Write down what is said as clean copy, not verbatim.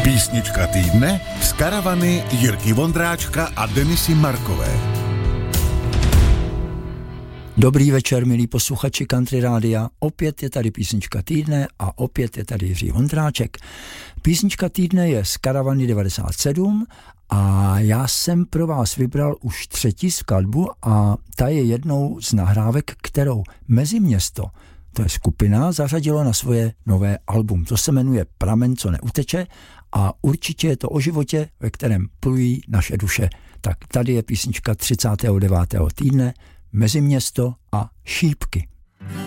Písnička týdne z karavany Jirky Vondráčka a Denisy Markové. Dobrý večer, milí posluchači Country Rádia. Opět je tady písnička týdne a opět je tady Jiří Vondráček. Písnička týdne je z karavany 97 a já jsem pro vás vybral už 3. skladbu a ta je jednou z nahrávek, kterou Meziměsto, to je skupina, zařadilo na svoje nové album. To se jmenuje Pramen, co neuteče a určitě je to o životě, ve kterém plují naše duše. Tak tady je písnička 39. týdne Meziměsto a Šípky.